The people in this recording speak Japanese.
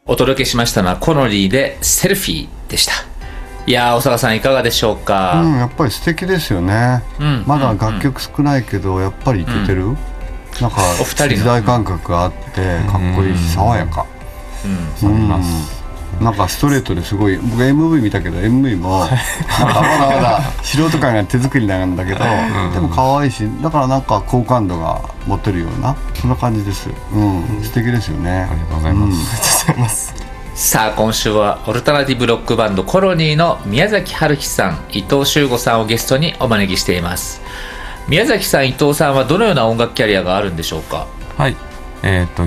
お届けしましたのはコノリーでセルフィーでした。いやー、小坂さんいかがでしょうか。 やっぱり素敵ですよね、まだ楽曲少ないけどやっぱりいけてる、なんかお二人の時代感覚があってかっこいいし爽やか、なんかストレートですごい。僕 MV 見たけど MV もなんかまだまだ素人感が手作りなんだけどでも可愛いし、だからなんか好感度が持てるようなそんな感じです。素敵ですよね。 ありがとうございます、ありがとうございます。 さあ今週はオルタナティブロックバンドコロニーの宮崎春樹さん、伊藤修吾さんをゲストにお招きしています。宮崎さん、伊藤さんはどのような音楽キャリアがあるんでしょうか。 はい、